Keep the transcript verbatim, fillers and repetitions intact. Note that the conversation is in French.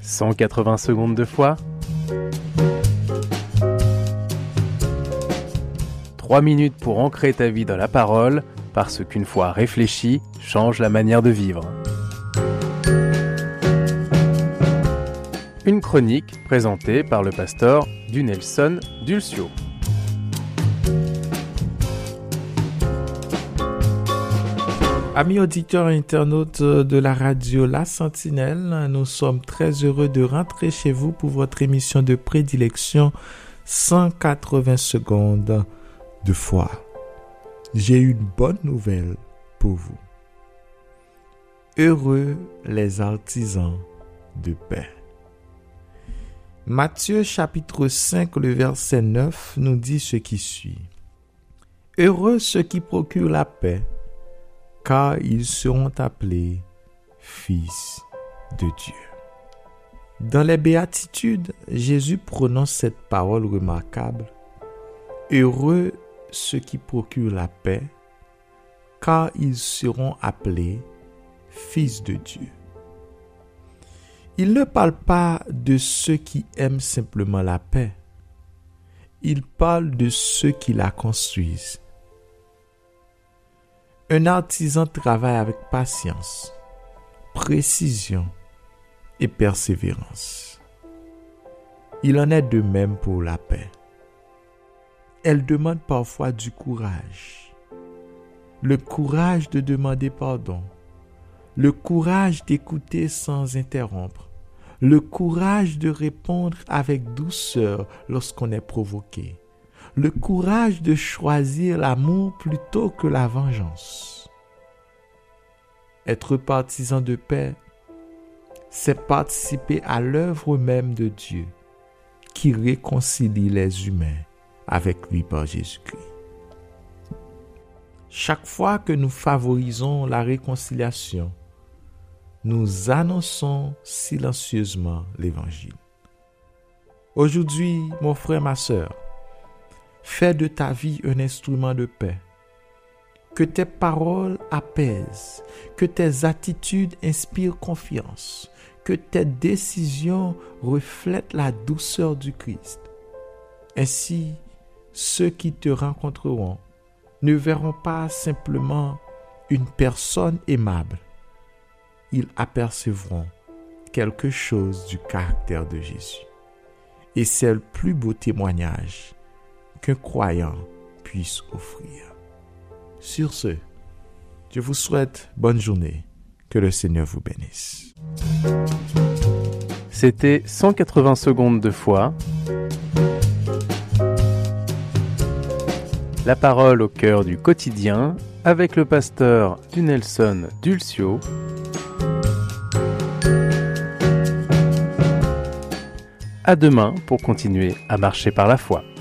cent quatre-vingts secondes de foi. trois minutes pour ancrer ta vie dans la parole, parce qu'une foi réfléchie change la manière de vivre. Une chronique présentée par le pasteur Dunelson Dulcio. Amis auditeurs et internautes de la radio La Sentinelle, nous sommes très heureux de rentrer chez vous pour votre émission de prédilection cent quatre-vingts secondes de foi. J'ai une bonne nouvelle pour vous. Heureux les artisans de paix. Matthieu chapitre cinq, le verset neuf nous dit ce qui suit. Heureux ceux qui procurent la paix, car ils seront appelés fils de Dieu. Dans les béatitudes, Jésus prononce cette parole remarquable. Heureux ceux qui procurent la paix, car ils seront appelés fils de Dieu. Il ne parle pas de ceux qui aiment simplement la paix. Il parle de ceux qui la construisent. Un artisan travaille avec patience, précision et persévérance. Il en est de même pour la paix. Elle demande parfois du courage. Le courage de demander pardon. Le courage d'écouter sans interrompre. Le courage de répondre avec douceur lorsqu'on est provoqué. Le courage de choisir l'amour plutôt que la vengeance. Être partisan de paix, c'est participer à l'œuvre même de Dieu qui réconcilie les humains avec lui par Jésus-Christ. Chaque fois que nous favorisons la réconciliation, nous annonçons silencieusement l'Évangile. Aujourd'hui, mon frère, ma sœur, fais de ta vie un instrument de paix. Que tes paroles apaisent, que tes attitudes inspirent confiance, que tes décisions reflètent la douceur du Christ. Ainsi, ceux qui te rencontreront ne verront pas simplement une personne aimable. Ils apercevront quelque chose du caractère de Jésus. Et c'est le plus beau témoignage qu'un croyant puisse offrir. Sur ce, je vous souhaite bonne journée. Que le Seigneur vous bénisse. C'était cent quatre-vingts secondes de foi. La parole au cœur du quotidien avec le pasteur Dunelson Dulcio. À demain pour continuer à marcher par la foi.